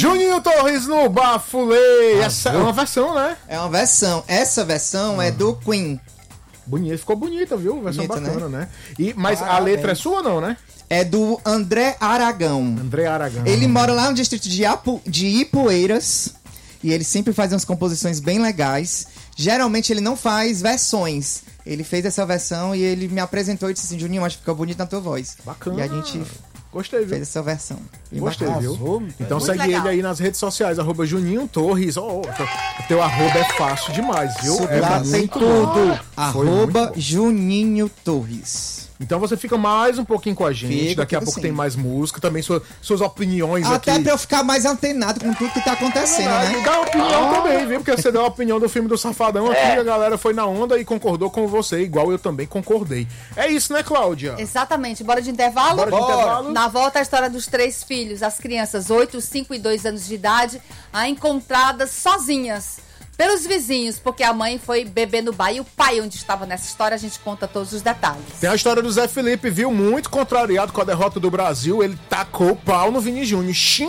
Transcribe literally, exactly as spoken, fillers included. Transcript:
Juninho Torres no Bafulê. Essa é uma versão, né? É uma versão. Essa versão hum. é do Queen. Bonita, ficou bonita, viu? Versão Bonita, bacana, né? né? E, mas Parabéns. A letra é sua ou não, né? É do André Aragão. André Aragão. Ele mora lá no distrito de, Apu, de Ipueiras. E ele sempre faz umas composições bem legais. Geralmente ele não faz versões. Ele fez essa versão e ele me apresentou e disse assim: Juninho, acho que ficou bonito na tua voz. Bacana. E a gente Gostei, viu? fez essa versão. E Gostei, bacana. Viu? Então Muito segue legal. ele aí nas redes sociais, arroba Juninho Torres. Oh, o teu arroba é fácil demais, viu? É lá tem tudo. Arroba Juninho Torres. Então você fica mais um pouquinho com a gente. Fico, Daqui a pouco assim. Tem mais música, também sua, suas opiniões Até aqui. Até pra eu ficar mais antenado com tudo que tá acontecendo, é né? Dá opinião ah. também, viu? Porque você deu a opinião do filme do Safadão é. aqui, a galera foi na onda e concordou com você, igual eu também concordei. É isso, né, Cláudia? Exatamente. Bora de intervalo? Bora de Bora. intervalo. Na volta, a história dos três filhos, as crianças oito, cinco e dois anos de idade, encontradas sozinhas pelos vizinhos, porque a mãe foi beber no bar e o pai onde estava nessa história, a gente conta todos os detalhes. Tem a história do Zé Felipe, viu? Muito contrariado com a derrota do Brasil, ele tacou o pau no Vini Júnior.